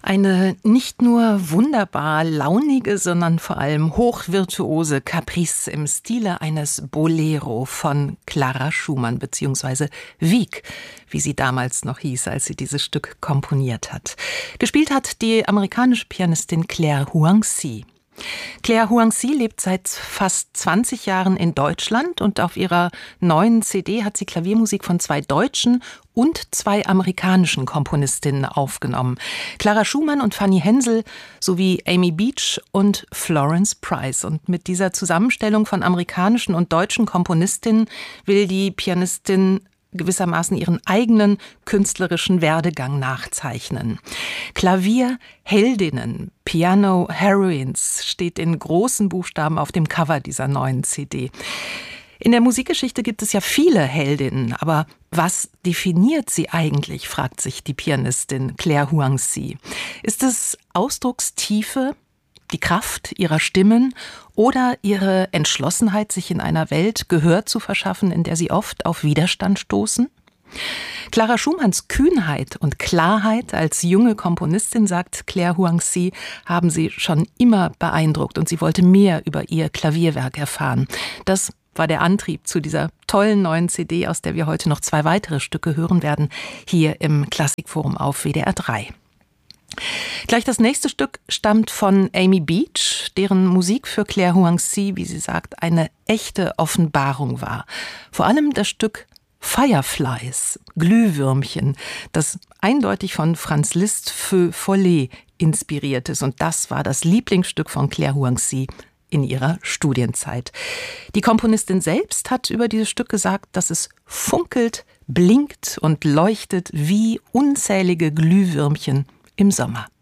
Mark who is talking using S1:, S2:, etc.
S1: Eine nicht nur wunderbar launige, sondern vor allem hochvirtuose Caprice im Stile eines Bolero von Clara Schumann bzw. Wieck, wie sie damals noch hieß, als sie dieses Stück komponiert hat. Gespielt hat die amerikanische Pianistin Claire Huang-Si. Claire Huang-Si lebt seit fast 20 Jahren in Deutschland und auf ihrer neuen CD hat sie Klaviermusik von 2 deutschen und 2 amerikanischen Komponistinnen aufgenommen. Clara Schumann und Fanny Hensel sowie Amy Beach und Florence Price. Und mit dieser Zusammenstellung von amerikanischen und deutschen Komponistinnen will die Pianistin gewissermaßen ihren eigenen künstlerischen Werdegang nachzeichnen. Klavierheldinnen, Piano Heroines steht in großen Buchstaben auf dem Cover dieser neuen CD. In der Musikgeschichte gibt es ja viele Heldinnen, aber was definiert sie eigentlich, fragt sich die Pianistin Claire Huang-Si. Ist es Ausdruckstiefe, die Kraft ihrer Stimmen oder ihre Entschlossenheit, sich in einer Welt Gehör zu verschaffen, in der sie oft auf Widerstand stoßen? Clara Schumanns Kühnheit und Klarheit als junge Komponistin, sagt Claire Huang-Si, haben sie schon immer beeindruckt und sie wollte mehr über ihr Klavierwerk erfahren. Das war der Antrieb zu dieser tollen neuen CD, aus der wir heute noch 2 weitere Stücke hören werden, hier im Klassikforum auf WDR 3. Gleich das nächste Stück stammt von Amy Beach, deren Musik für Claire Huang-Si, wie sie sagt, eine echte Offenbarung war. Vor allem das Stück Fireflies, Glühwürmchen, das eindeutig von Franz Liszt Feu Follet inspiriert ist. Und das war das Lieblingsstück von Claire Huang-Si in ihrer Studienzeit. Die Komponistin selbst hat über dieses Stück gesagt, dass es funkelt, blinkt und leuchtet wie unzählige Glühwürmchen im Sommer.